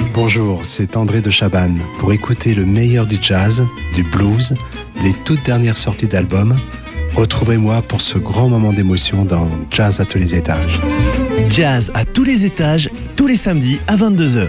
Bonjour, c'est André de Chabannes. Pour écouter le meilleur du jazz, du blues, les toutes dernières sorties d'albums, retrouvez-moi pour ce grand moment d'émotion dans Jazz à tous les étages. Jazz à tous les étages, tous les samedis à 22h.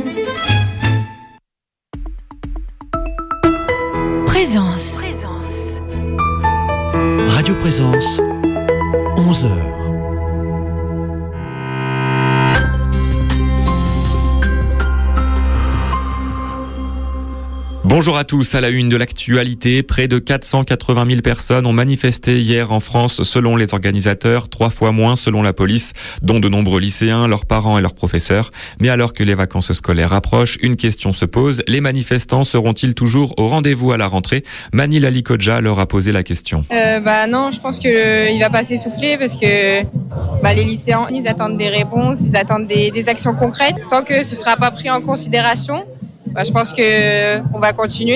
Présence. Radio Présence, 11h. Bonjour à tous, à la une de l'actualité, près de 480 000 personnes ont manifesté hier en France selon les organisateurs, 3 fois moins selon la police, dont de nombreux lycéens, leurs parents et leurs professeurs. Mais alors que les vacances scolaires approchent, une question se pose, les manifestants seront-ils toujours au rendez-vous à la rentrée ? Mani Lalikoja leur a posé la question. Non, je pense qu'il va pas s'essouffler parce que les lycéens, ils attendent des réponses, ils attendent des actions concrètes. Tant que ce sera pas pris en considération, je pense qu'on va continuer.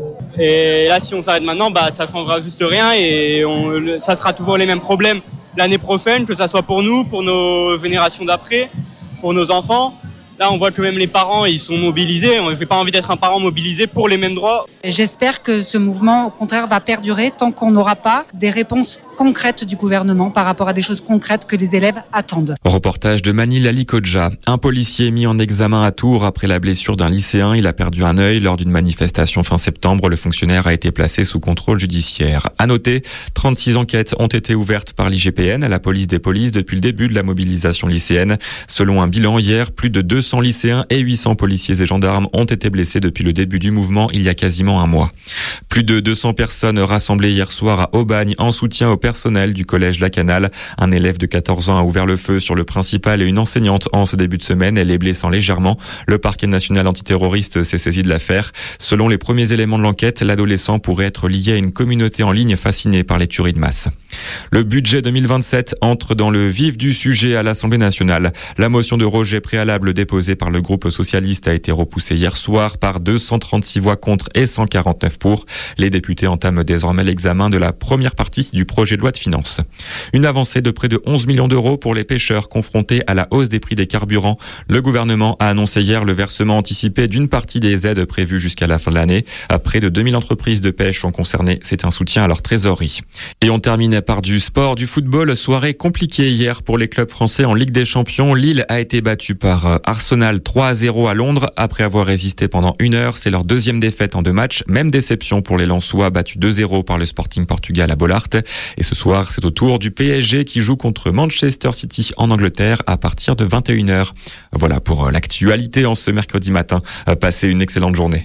Et là, si on s'arrête maintenant, ça changera juste rien et ça sera toujours les mêmes problèmes l'année prochaine, que ça soit pour nous, pour nos générations d'après, pour nos enfants. Là, on voit que même les parents, ils sont mobilisés. J'ai pas envie d'être un parent mobilisé pour les mêmes droits. J'espère que ce mouvement, au contraire, va perdurer tant qu'on n'aura pas des réponses concrètes du gouvernement par rapport à des choses concrètes que les élèves attendent. Reportage de Mani Lalikoja. Un policier mis en examen à Tours après la blessure d'un lycéen. Il a perdu un œil lors d'une manifestation fin septembre. Le fonctionnaire a été placé sous contrôle judiciaire. À noter, 36 enquêtes ont été ouvertes par l'IGPN, la police des polices, depuis le début de la mobilisation lycéenne. Selon un bilan hier, plus de 200 lycéens et 800 policiers et gendarmes ont été blessés depuis le début du mouvement il y a quasiment un mois. Plus de 200 personnes rassemblées hier soir à Aubagne en soutien au personnel du collège La Canale. Un élève de 14 ans a ouvert le feu sur le principal et une enseignante en ce début de semaine, elle est blessant légèrement. Le parquet national antiterroriste s'est saisi de l'affaire. Selon les premiers éléments de l'enquête, l'adolescent pourrait être lié à une communauté en ligne fascinée par les tueries de masse. Le budget 2027 entre dans le vif du sujet à l'Assemblée nationale. La motion de rejet préalable déposée par le groupe socialiste a été repoussée hier soir par 236 voix contre et 149 pour. Les députés entament désormais l'examen de la première partie du projet de loi de finances. Une avancée de près de 11 millions d'euros pour les pêcheurs confrontés à la hausse des prix des carburants. Le gouvernement a annoncé hier le versement anticipé d'une partie des aides prévues jusqu'à la fin de l'année. Près de 2000 entreprises de pêche sont concernées. C'est un soutien à leur trésorerie. Et on termine par du sport, du football. Soirée compliquée hier pour les clubs français en Ligue des Champions. Lille a été battue par Arsenal 3-0 à Londres. Après avoir résisté pendant 1 heure, c'est leur deuxième défaite en 2 matchs. Même déception pour les Lensois, battus 2-0 par le Sporting Portugal à Bollaert. Et ce soir, c'est au tour du PSG qui joue contre Manchester City en Angleterre à partir de 21h. Voilà pour l'actualité en ce mercredi matin. Passez une excellente journée.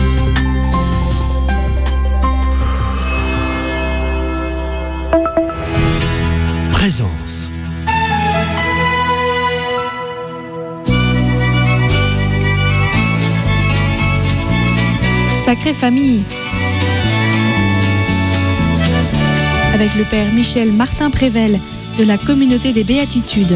Présence. Sacrée famille. Avec le père Michel Martin Prével de la communauté des Béatitudes.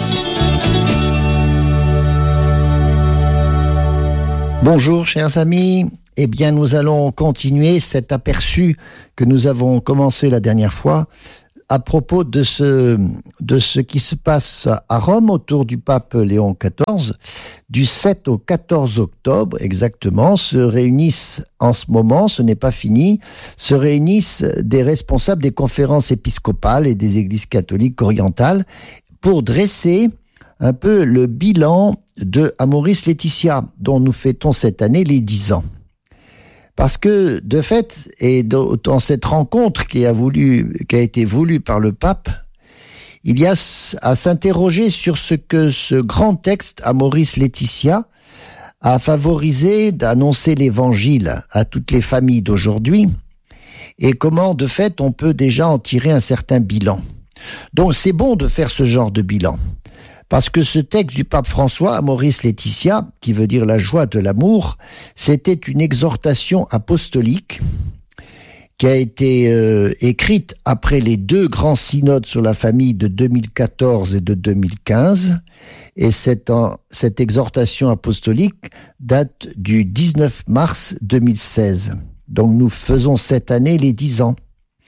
Bonjour chers amis, nous allons continuer cet aperçu que nous avons commencé la dernière fois à propos de ce qui se passe à Rome autour du pape Léon XIV. Du 7 au 14 octobre exactement se réunissent en ce moment, ce n'est pas fini, se réunissent des responsables des conférences épiscopales et des églises catholiques orientales pour dresser un peu le bilan de Amoris Laetitia, dont nous fêtons cette année les 10 ans. Parce que, de fait, et dans cette rencontre qui a été voulue par le pape, il y a à s'interroger sur ce que ce grand texte Amoris Laetitia a favorisé d'annoncer l'évangile à toutes les familles d'aujourd'hui et comment, de fait, on peut déjà en tirer un certain bilan. Donc, c'est bon de faire ce genre de bilan. Parce que ce texte du pape François, Amoris Laetitia, qui veut dire la joie de l'amour, c'était une exhortation apostolique qui a été écrite après les 2 grands synodes sur la famille de 2014 et de 2015. Et cette exhortation apostolique date du 19 mars 2016. Donc nous faisons cette année les 10 ans.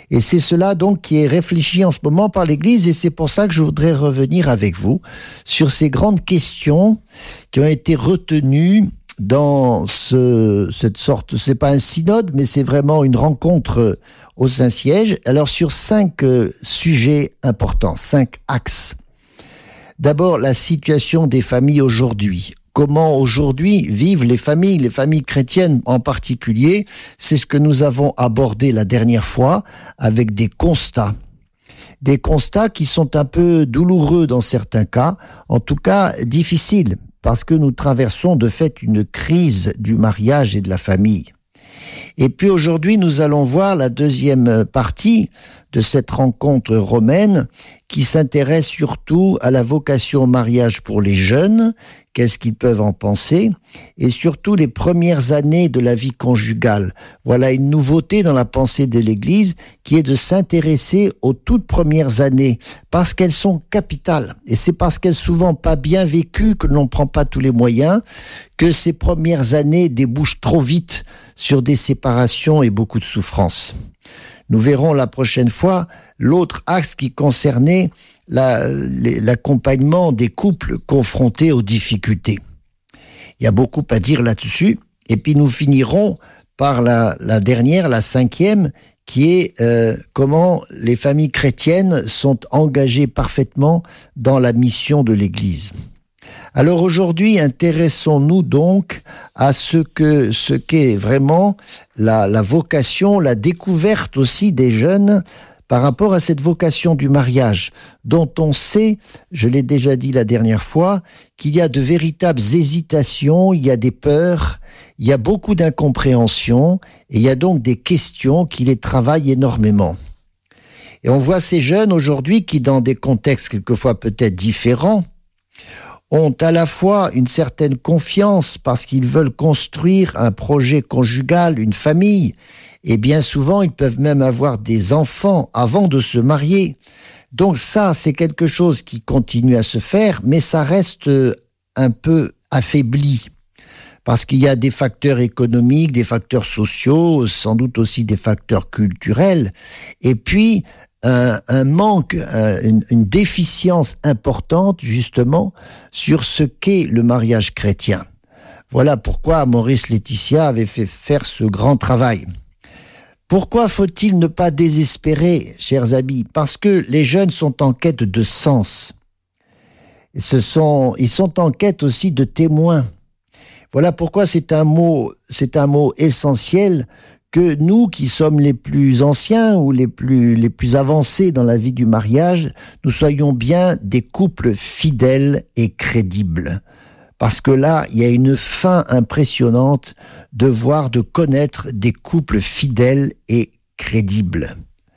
Et c'est cela donc qui est réfléchi en ce moment par l'Église, et c'est pour ça que je voudrais revenir avec vous sur ces grandes questions qui ont été retenues dans cette sorte, c'est pas un synode, mais c'est vraiment une rencontre au Saint-Siège. Alors sur 5 sujets importants, 5 axes. D'abord, la situation des familles aujourd'hui. Comment aujourd'hui vivent les familles chrétiennes en particulier. C'est ce que nous avons abordé la dernière fois avec des constats. Des constats qui sont un peu douloureux dans certains cas, en tout cas difficiles, parce que nous traversons de fait une crise du mariage et de la famille. Et puis aujourd'hui, nous allons voir la deuxième partie de cette rencontre romaine qui s'intéresse surtout à la vocation au mariage pour les jeunes, qu'est-ce qu'ils peuvent en penser, et surtout les premières années de la vie conjugale. Voilà une nouveauté dans la pensée de l'Église qui est de s'intéresser aux toutes premières années parce qu'elles sont capitales. Et c'est parce qu'elles sont souvent pas bien vécues que l'on ne prend pas tous les moyens, que ces premières années débouchent trop vite sur des séparations et beaucoup de souffrances. Nous verrons la prochaine fois l'autre axe qui concernait l'accompagnement des couples confrontés aux difficultés. Il y a beaucoup à dire là-dessus. Et puis nous finirons par la dernière, la 5e, qui est comment les familles chrétiennes sont engagées parfaitement dans la mission de l'Église. Alors aujourd'hui, intéressons-nous donc à ce qu'est vraiment la vocation, la découverte aussi des jeunes par rapport à cette vocation du mariage, dont on sait, je l'ai déjà dit la dernière fois, qu'il y a de véritables hésitations, il y a des peurs, il y a beaucoup d'incompréhension, et il y a donc des questions qui les travaillent énormément. Et on voit ces jeunes aujourd'hui qui, dans des contextes quelquefois peut-être différents, ont à la fois une certaine confiance parce qu'ils veulent construire un projet conjugal, une famille, et bien souvent ils peuvent même avoir des enfants avant de se marier. Donc ça, c'est quelque chose qui continue à se faire, mais ça reste un peu affaibli. Parce qu'il y a des facteurs économiques, des facteurs sociaux, sans doute aussi des facteurs culturels, et puis un manque, une déficience importante justement sur ce qu'est le mariage chrétien. Voilà pourquoi Maurice Laetitia avait fait faire ce grand travail. Pourquoi faut-il ne pas désespérer, chers amis? Parce que les jeunes sont en quête de sens. Ils sont en quête aussi de témoins. Voilà pourquoi c'est un mot essentiel que nous, qui sommes les plus anciens ou les plus avancés dans la vie du mariage, nous soyons bien des couples fidèles et crédibles. Parce que là, il y a une fin impressionnante de connaître des couples fidèles et crédibles.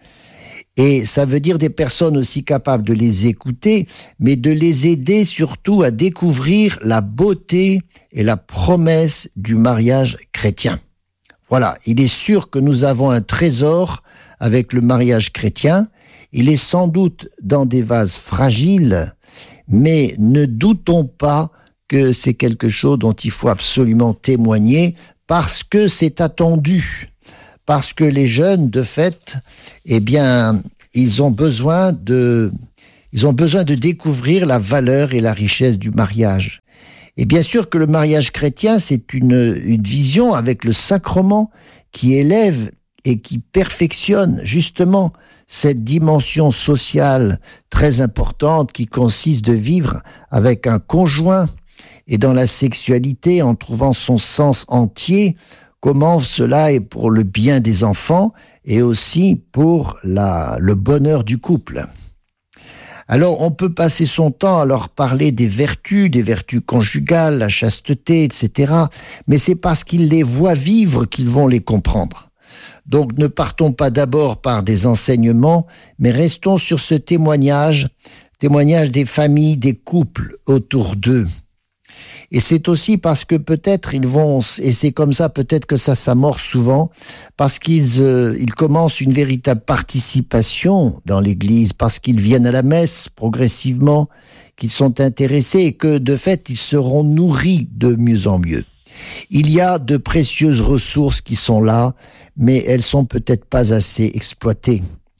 Et ça veut dire des personnes aussi capables de les écouter, mais de les aider surtout à découvrir la beauté et la promesse du mariage chrétien. Voilà, il est sûr que nous avons un trésor avec le mariage chrétien. Il est sans doute dans des vases fragiles, mais ne doutons pas que c'est quelque chose dont il faut absolument témoigner parce que c'est attendu. Parce que les jeunes, de fait, eh bien, ils ont besoin de découvrir la valeur et la richesse du mariage. Et bien sûr que le mariage chrétien, c'est une vision avec le sacrement qui élève et qui perfectionne justement cette dimension sociale très importante qui consiste de vivre avec un conjoint et dans la sexualité en trouvant son sens entier. Comment cela est pour le bien des enfants et aussi pour le bonheur du couple. Alors, on peut passer son temps à leur parler des vertus conjugales, la chasteté, etc. Mais c'est parce qu'ils les voient vivre qu'ils vont les comprendre. Donc, ne partons pas d'abord par des enseignements, mais restons sur ce témoignage des familles, des couples autour d'eux. Et c'est aussi parce que peut-être et c'est comme ça peut-être que ça s'amorce souvent, parce qu'ils commencent une véritable participation dans l'Église, parce qu'ils viennent à la messe progressivement, qu'ils sont intéressés et que de fait ils seront nourris de mieux en mieux. Il y a de précieuses ressources qui sont là, mais elles sont peut-être pas assez exploitées.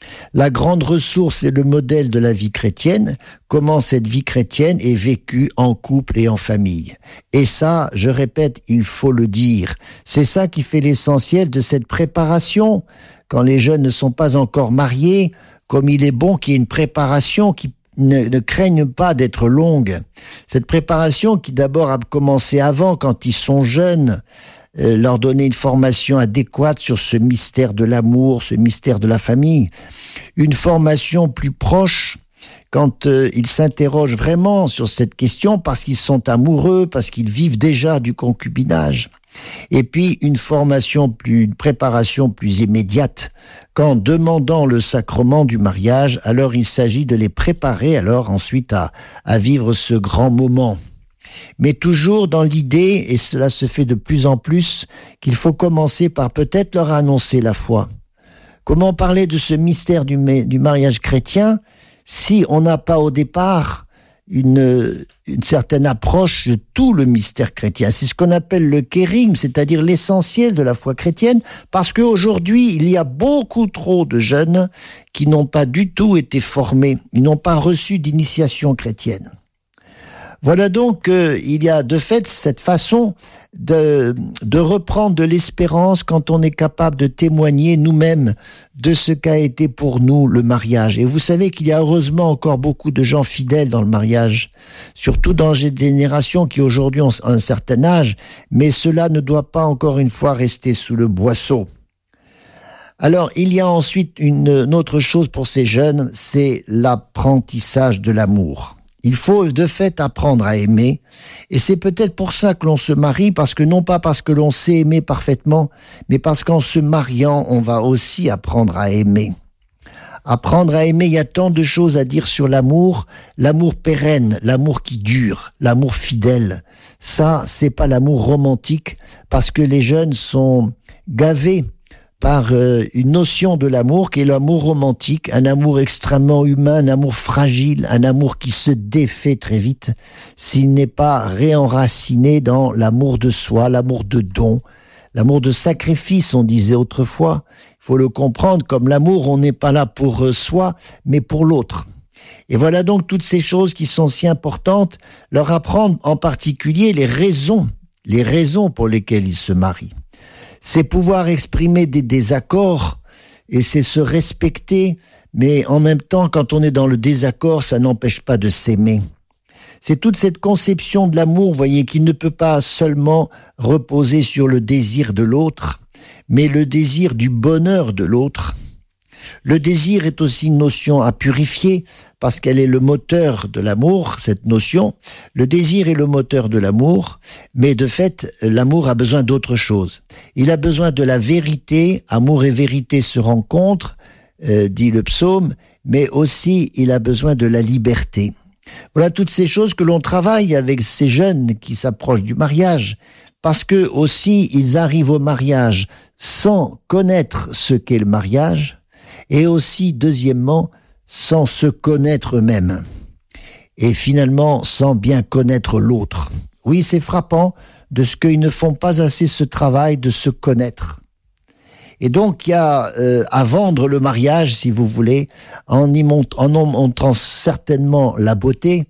La grande ressource est le modèle de la vie chrétienne, comment cette vie chrétienne est vécue en couple et en famille. Et ça, je répète, il faut le dire, c'est ça qui fait l'essentiel de cette préparation. Quand les jeunes ne sont pas encore mariés, comme il est bon qu'il y ait une préparation qui ne craignent pas d'être longue. Cette préparation qui d'abord a commencé avant, quand ils sont jeunes, leur donner une formation adéquate sur ce mystère de l'amour, ce mystère de la famille. Une formation plus proche quand ils s'interrogent vraiment sur cette question parce qu'ils sont amoureux, parce qu'ils vivent déjà du concubinage. Et puis une préparation plus immédiate qu'en demandant le sacrement du mariage, alors il s'agit de les préparer alors ensuite à vivre ce grand moment. Mais toujours dans l'idée, et cela se fait de plus en plus, qu'il faut commencer par peut-être leur annoncer la foi. Comment parler de ce mystère du mariage chrétien si on n'a pas au départ une certaine approche de tout le mystère chrétien. C'est ce qu'on appelle le kérigme, c'est-à-dire l'essentiel de la foi chrétienne, parce qu'aujourd'hui, il y a beaucoup trop de jeunes qui n'ont pas du tout été formés, ils n'ont pas reçu d'initiation chrétienne. Voilà donc il y a de fait cette façon de reprendre de l'espérance quand on est capable de témoigner nous-mêmes de ce qu'a été pour nous le mariage. Et vous savez qu'il y a heureusement encore beaucoup de gens fidèles dans le mariage, surtout dans des générations qui aujourd'hui ont un certain âge, mais cela ne doit pas encore une fois rester sous le boisseau. Alors, il y a ensuite une autre chose pour ces jeunes, c'est l'apprentissage de l'amour. Il faut de fait apprendre à aimer, et c'est peut-être pour ça que l'on se marie, parce que non pas parce que l'on sait aimer parfaitement, mais parce qu'en se mariant, on va aussi apprendre à aimer. Apprendre à aimer, il y a tant de choses à dire sur l'amour pérenne, l'amour qui dure, l'amour fidèle. Ça, c'est pas l'amour romantique, parce que les jeunes sont gavés par une notion de l'amour qui est l'amour romantique, un amour extrêmement humain, un amour fragile, un amour qui se défait très vite s'il n'est pas réenraciné dans l'amour de soi, l'amour de don, l'amour de sacrifice, on disait autrefois. Il faut le comprendre comme l'amour, on n'est pas là pour soi, mais pour l'autre. Et voilà donc toutes ces choses qui sont si importantes, leur apprendre en particulier les raisons pour lesquelles ils se marient. C'est pouvoir exprimer des désaccords et c'est se respecter, mais en même temps, quand on est dans le désaccord, ça n'empêche pas de s'aimer. C'est toute cette conception de l'amour, vous voyez, qui ne peut pas seulement reposer sur le désir de l'autre, mais le désir du bonheur de l'autre. Le désir est aussi une notion à purifier parce qu'elle est le moteur de l'amour, cette notion. Le désir est le moteur de l'amour, mais de fait, l'amour a besoin d'autre chose. Il a besoin de la vérité, amour et vérité se rencontrent, dit le psaume, mais aussi il a besoin de la liberté. Voilà toutes ces choses que l'on travaille avec ces jeunes qui s'approchent du mariage, parce que aussi ils arrivent au mariage sans connaître ce qu'est le mariage, et aussi, deuxièmement, sans se connaître eux-mêmes. Et finalement, sans bien connaître l'autre. Oui, c'est frappant de ce qu'ils ne font pas assez ce travail de se connaître. Et donc, il y a à vendre le mariage, si vous voulez, en montrant certainement la beauté,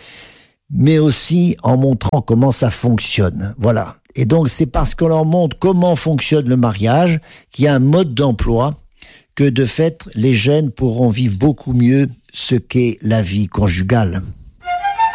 mais aussi en montrant comment ça fonctionne. Voilà. Et donc, c'est parce qu'on leur montre comment fonctionne le mariage qu'il y a un mode d'emploi que de fait, les jeunes pourront vivre beaucoup mieux ce qu'est la vie conjugale.